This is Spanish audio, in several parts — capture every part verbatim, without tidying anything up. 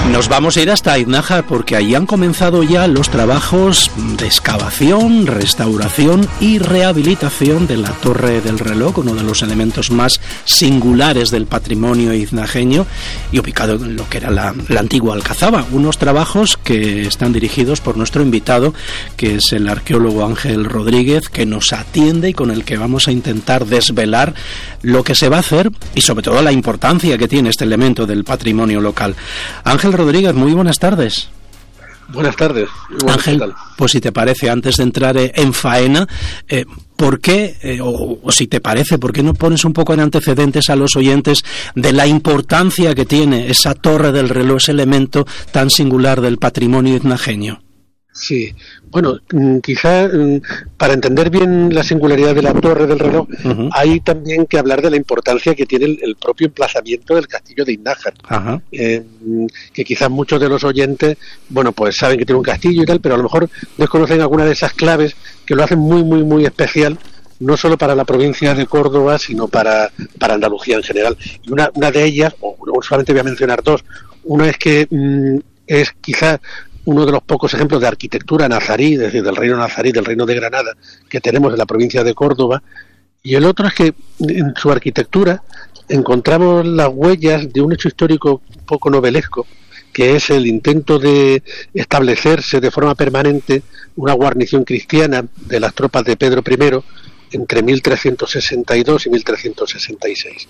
Nos vamos a ir hasta Iznájar porque allí han comenzado ya los trabajos de excavación, restauración y rehabilitación de la Torre del Reloj, uno de los elementos más singulares del patrimonio iznajeño y ubicado en lo que era la, la antigua Alcazaba. Unos trabajos que están dirigidos por nuestro invitado, que es el arqueólogo Ángel Rodríguez, que nos atiende y con el que vamos a intentar desvelar lo que se va a hacer y sobre todo la importancia que tiene este elemento del patrimonio local. Ángel Rodríguez, muy buenas tardes. Buenas tardes. Buenas, Ángel, pues si te parece, antes de entrar en faena, eh, ¿por qué, eh, o, o si te parece, por qué no pones un poco en antecedentes a los oyentes de la importancia que tiene esa Torre del Reloj, ese elemento tan singular del patrimonio iznajeño? Sí, bueno, quizá para entender bien la singularidad de la Torre del Reloj, uh-huh. hay también que hablar de la importancia que tiene el, el propio emplazamiento del castillo de Iznájar, uh-huh. eh, que quizás muchos de los oyentes, bueno, pues saben que tiene un castillo y tal, pero a lo mejor desconocen alguna de esas claves que lo hacen muy, muy, muy especial, no solo para la provincia de Córdoba, sino para, para Andalucía en general. Y una, una de ellas, o, o solamente voy a mencionar dos, una es que mm, es quizás uno de los pocos ejemplos de arquitectura nazarí, es decir, del reino nazarí, del reino de Granada, que tenemos en la provincia de Córdoba, y el otro es que en su arquitectura encontramos las huellas de un hecho histórico un poco novelesco, que es el intento de establecerse de forma permanente una guarnición cristiana de las tropas de Pedro primero entre mil trescientos sesenta y dos y mil trescientos sesenta y seis.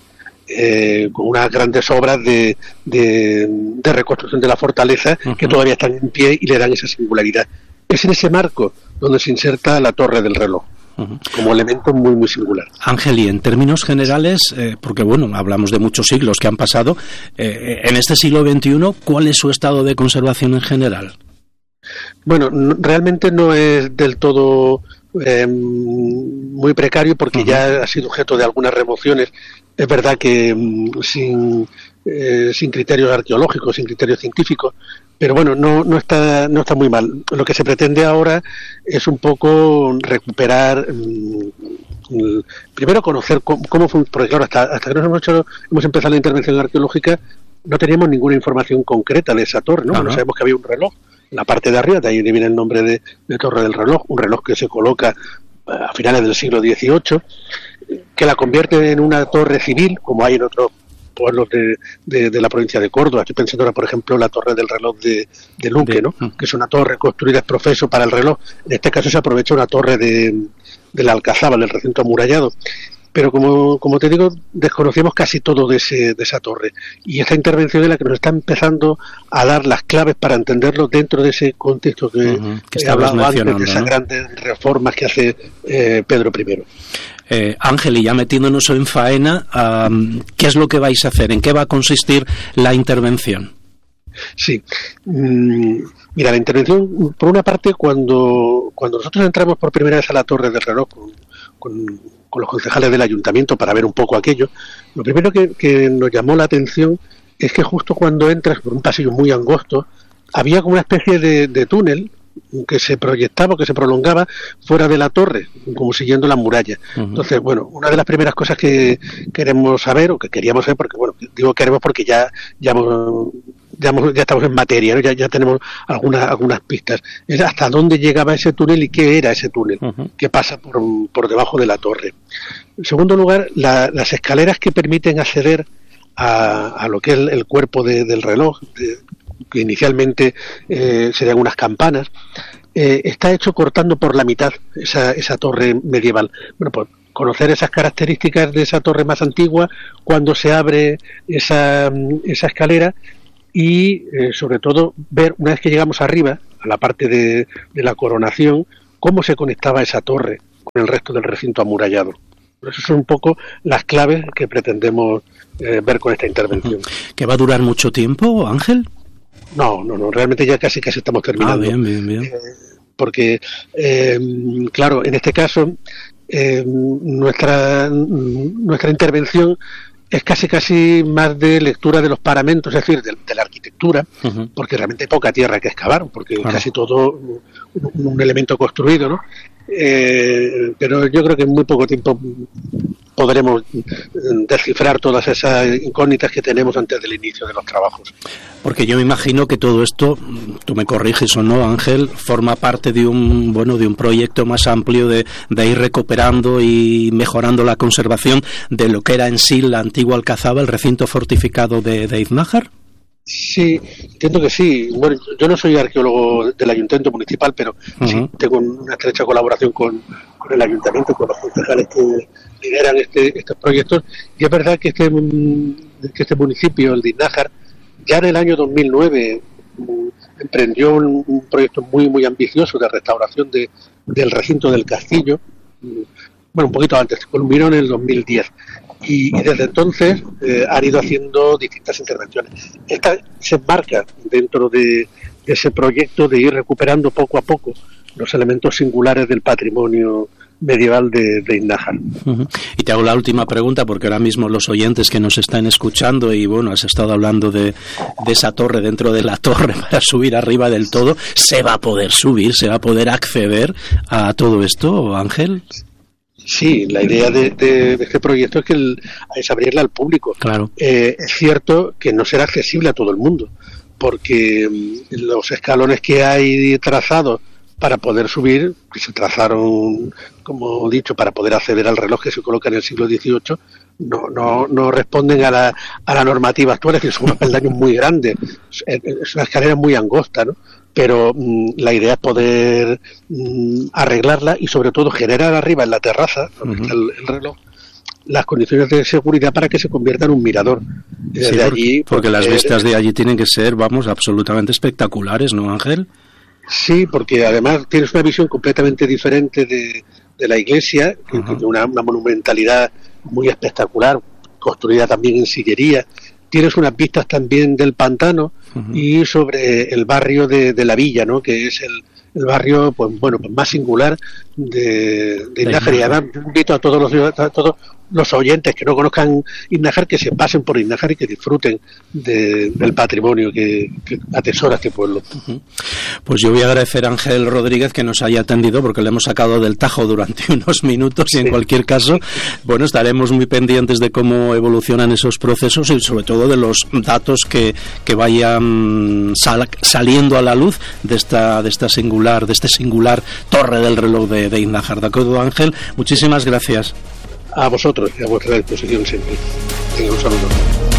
Eh, con unas grandes obras de, de, de reconstrucción de la fortaleza uh-huh. que todavía están en pie y le dan esa singularidad. Es en ese marco donde se inserta la Torre del Reloj, uh-huh. como elemento muy, muy singular. Ángel, y en términos generales, eh, porque bueno, hablamos de muchos siglos que han pasado, eh, en este siglo veintiuno, ¿cuál es su estado de conservación en general? Bueno, no, realmente no es del todo eh, muy precario porque uh-huh. ya ha sido objeto de algunas remociones. Es verdad que um, sin, eh, sin criterios arqueológicos, sin criterios científicos, pero bueno, no, no está no está muy mal. Lo que se pretende ahora es un poco recuperar, um, primero conocer cómo, cómo fue, porque claro, hasta, hasta que nos hemos, hecho, hemos empezado la intervención arqueológica, no teníamos ninguna información concreta de esa torre, ¿no? Uh-huh. No sabemos que había un reloj en la parte de arriba, de ahí viene el nombre de, de Torre del Reloj, un reloj que se coloca a finales del siglo dieciocho, que la convierte en una torre civil, como hay en otros pueblos de, de, de la provincia de Córdoba. Estoy pensando ahora, por ejemplo, la Torre del Reloj de, de Luque, ¿no? Que es una torre construida ex profeso para el reloj. En este caso se aprovecha una torre de, de la Alcazaba, del recinto amurallado. Pero como, como te digo, desconocemos casi todo de, ese, de esa torre. Y esta intervención es la que nos está empezando a dar las claves para entenderlo dentro de ese contexto que, uh-huh, que he hablado antes, de esas ¿no? grandes reformas que hace eh, Pedro primero. Eh, Ángel, y ya metiéndonos en faena, um, ¿qué es lo que vais a hacer? ¿En qué va a consistir la intervención? Sí, mm, mira, la intervención, por una parte, cuando, cuando nosotros entramos por primera vez a la Torre del Reloj con, con, con los concejales del ayuntamiento para ver un poco aquello, lo primero que, que nos llamó la atención es que justo cuando entras por un pasillo muy angosto, había como una especie de, de túnel que se proyectaba, que se prolongaba fuera de la torre, como siguiendo la muralla. Uh-huh. Entonces, bueno, una de las primeras cosas que queremos saber, o que queríamos saber, porque, bueno, digo queremos porque ya ya, hemos, ya, hemos, ya estamos en materia, ¿no? ya, ya tenemos algunas algunas pistas, es hasta dónde llegaba ese túnel y qué era ese túnel, uh-huh. que pasa por, por debajo de la torre. En segundo lugar, la, las escaleras que permiten acceder a, a lo que es el, el cuerpo de, del reloj, de, que inicialmente eh, serían unas campanas, eh, está hecho cortando por la mitad esa, esa torre medieval. Bueno, pues conocer esas características de esa torre más antigua, cuando se abre esa, esa escalera y eh, sobre todo ver, una vez que llegamos arriba, a la parte de, de la coronación, cómo se conectaba esa torre con el resto del recinto amurallado. Esas son un poco las claves que pretendemos eh, ver con esta intervención. ¿Que va a durar mucho tiempo, Ángel? No, no, no, realmente ya casi casi estamos terminando. Ah, bien, bien, bien. Eh, porque, eh, claro, en este caso, eh, nuestra nuestra intervención es casi casi más de lectura de los paramentos, es decir, de, de la arquitectura, uh-huh. porque realmente hay poca tierra que excavar, porque claro. casi todo un, un elemento construido, ¿no? eh, pero yo creo que en muy poco tiempo podremos descifrar todas esas incógnitas que tenemos antes del inicio de los trabajos. Porque yo me imagino que todo esto, tú me corriges o no, Ángel, forma parte de un bueno de un proyecto más amplio de, de ir recuperando y mejorando la conservación de lo que era en sí la antigua Alcazaba, el recinto fortificado de, de Iznájar. Sí, entiendo que sí. Bueno, yo no soy arqueólogo del Ayuntamiento Municipal, pero uh-huh. sí tengo una estrecha colaboración con, con el Ayuntamiento, con los concejales que lideran este, estos proyectos. Y es verdad que este, que este municipio, el de Iznájar, ya en el año dos mil nueve emprendió un, un proyecto muy muy ambicioso de restauración de, del recinto del castillo. Bueno, un poquito antes, culminó en el dos mil diez. Y, y desde entonces eh, han ido haciendo distintas intervenciones. Esta se enmarca dentro de, de ese proyecto de ir recuperando poco a poco los elementos singulares del patrimonio medieval de, de Iznájar. Uh-huh. Y te hago la última pregunta, porque ahora mismo los oyentes que nos están escuchando, y bueno, has estado hablando de, de esa torre, dentro de la torre para subir arriba del todo, ¿se va a poder subir, se va a poder acceder a todo esto, Ángel? Sí, la idea de, de, de este proyecto es que el, es abrirla al público. Claro. Eh, es cierto que no será accesible a todo el mundo, porque um, los escalones que hay trazados para poder subir, que se trazaron, como he dicho, para poder acceder al reloj que se coloca en el siglo dieciocho, no no no responden a la, a la normativa actual, es que son unos peldaños muy grandes, es, es una escalera muy angosta, ¿no? Pero mmm, la idea es poder mmm, arreglarla y sobre todo generar arriba en la terraza, donde uh-huh. está el, el reloj, las condiciones de seguridad para que se convierta en un mirador. Desde sí, porque, allí, porque las vistas de allí tienen que ser, vamos, absolutamente espectaculares, ¿no, Ángel? Sí, porque además tienes una visión completamente diferente de, de la iglesia, que uh-huh. tiene una, una monumentalidad muy espectacular, construida también en sillería. Tienes unas vistas también del pantano uh-huh. y sobre el barrio de, de la Villa, ¿no? Que es el, el barrio, pues bueno, pues más singular de, de Iznájar. Y además invito a todos los a todos los oyentes que no conozcan Iznájar que se pasen por Iznájar y que disfruten de, del patrimonio que, que atesora este pueblo. Uh-huh. Pues yo voy a agradecer a Ángel Rodríguez que nos haya atendido, porque le hemos sacado del tajo durante unos minutos y sí. En cualquier caso, bueno, estaremos muy pendientes de cómo evolucionan esos procesos y sobre todo de los datos que, que vayan sal, saliendo a la luz de esta de esta singular, de este singular torre del reloj de, de Iznájar. ¿De acuerdo, Ángel? Muchísimas gracias. A vosotros y a vuestra disposición siempre. Tenga un saludo.